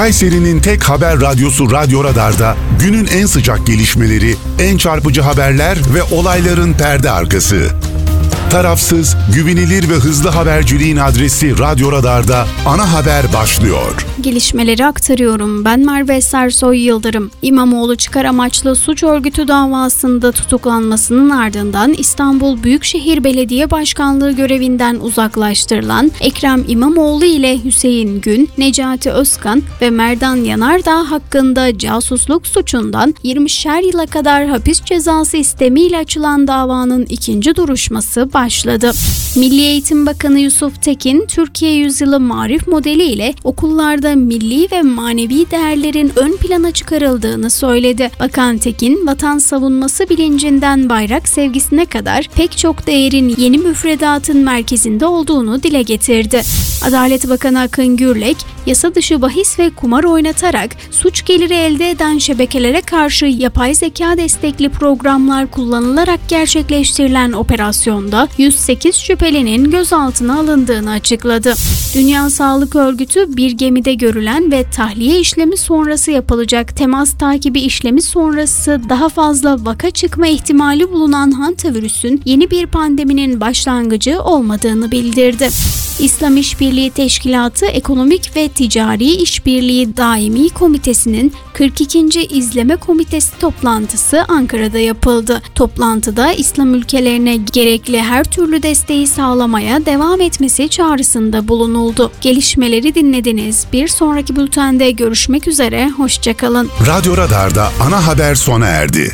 Kayseri'nin tek haber radyosu Radyo Radar'da günün en sıcak gelişmeleri, en çarpıcı haberler ve olayların perde arkası. Tarafsız, güvenilir ve hızlı haberciliğin adresi Radyo Radar'da ana haber başlıyor. Gelişmeleri aktarıyorum. Ben Merve Sersoy Yıldırım. İmamoğlu çıkar amaçlı suç örgütü davasında tutuklanmasının ardından İstanbul Büyükşehir Belediye Başkanlığı görevinden uzaklaştırılan Ekrem İmamoğlu ile Hüseyin Gün, Necati Özkan ve Merdan Yanardağ hakkında casusluk suçundan 20'şer yıla kadar hapis cezası istemiyle açılan davanın ikinci duruşması başladı. Milli Eğitim Bakanı Yusuf Tekin, Türkiye Yüzyılı Marif modeli ile okullarda milli ve manevi değerlerin ön plana çıkarıldığını söyledi. Bakan Tekin, vatan savunması bilincinden bayrak sevgisine kadar pek çok değerin yeni müfredatın merkezinde olduğunu dile getirdi. Adalet Bakanı Akın Gürlek, yasa dışı bahis ve kumar oynatarak suç geliri elde eden şebekelere karşı yapay zeka destekli programlar kullanılarak gerçekleştirilen operasyonda 108 şüphelinin gözaltına alındığını açıkladı. Dünya Sağlık Örgütü, bir gemide görülen ve tahliye işlemi sonrası yapılacak temas takibi işlemi sonrası daha fazla vaka çıkma ihtimali bulunan hantavirüsün yeni bir pandeminin başlangıcı olmadığını bildirdi. İslam İşbirliği Teşkilatı Ekonomik ve Ticari İşbirliği Daimi Komitesi'nin 42. İzleme Komitesi toplantısı Ankara'da yapıldı. Toplantıda İslam ülkelerine gerekli her türlü desteği sağlamaya devam etmesi çağrısında bulunuldu. Gelişmeleri dinlediniz. Bir sonraki bültende görüşmek üzere. Hoşçakalın. Radyo Radar'da ana haber sona erdi.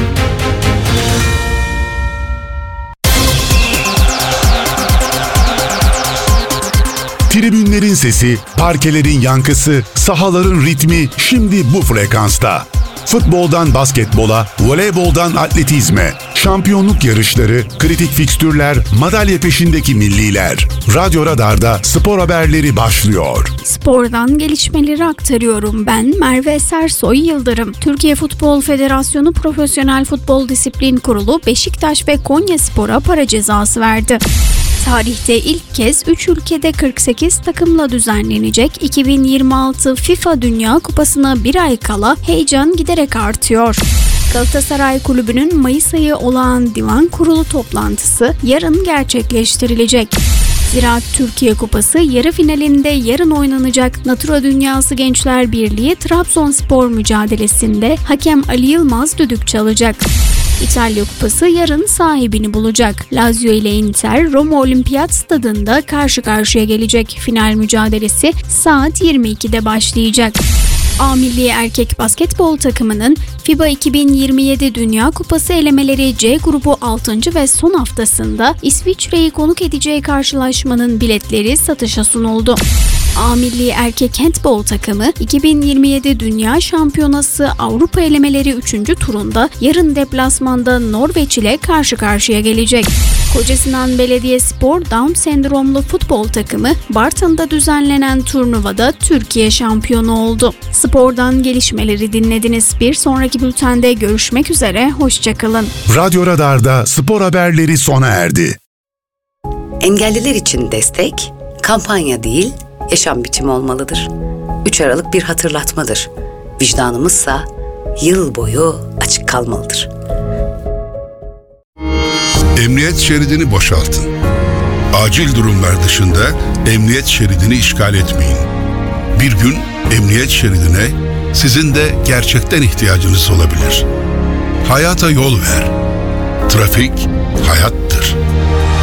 Tribünlerin sesi, parkelerin yankısı, sahaların ritmi şimdi bu frekansta. Futboldan basketbola, voleyboldan atletizme, şampiyonluk yarışları, kritik fikstürler, madalya peşindeki milliler. Radyo Radar'da spor haberleri başlıyor. Spordan gelişmeleri aktarıyorum. Ben Merve Sersoy Yıldırım. Türkiye Futbol Federasyonu Profesyonel Futbol Disiplin Kurulu Beşiktaş ve Konyaspor'a para cezası verdi. Tarihte ilk kez 3 ülkede 48 takımla düzenlenecek 2026 FIFA Dünya Kupası'na bir ay kala heyecan giderek artıyor. Galatasaray Kulübü'nün Mayıs ayı olağan divan kurulu toplantısı yarın gerçekleştirilecek. Ziraat Türkiye Kupası yarı finalinde yarın oynanacak Natura Dünyası Gençler Birliği Trabzonspor mücadelesinde hakem Ali Yılmaz düdük çalacak. İtalya Kupası yarın sahibini bulacak. Lazio ile Inter, Roma Olimpiyat Stadında karşı karşıya gelecek. Final mücadelesi saat 22'de başlayacak. A Milli Erkek Basketbol takımının FIBA 2027 Dünya Kupası elemeleri C grubu 6. ve son haftasında İsviçre'yi konuk edeceği karşılaşmanın biletleri satışa sunuldu. A Milli Erkek Handbol takımı 2027 Dünya Şampiyonası Avrupa elemeleri 3. turunda yarın deplasmanda Norveç ile karşı karşıya gelecek. Kocasinan Belediyespor Down sendromlu futbol takımı Bartın'da düzenlenen turnuvada Türkiye şampiyonu oldu. Spordan gelişmeleri dinlediniz. Bir sonraki bültende görüşmek üzere. Hoşçakalın. Radyo Radar'da spor haberleri sona erdi. Engelliler için destek, kampanya değil, yaşam biçimi olmalıdır. 3 Aralık bir hatırlatmadır. Vicdanımızsa yıl boyu açık kalmalıdır. Emniyet şeridini boşaltın. Acil durumlar dışında emniyet şeridini işgal etmeyin. Bir gün emniyet şeridine sizin de gerçekten ihtiyacınız olabilir. Hayata yol ver. Trafik hayattır.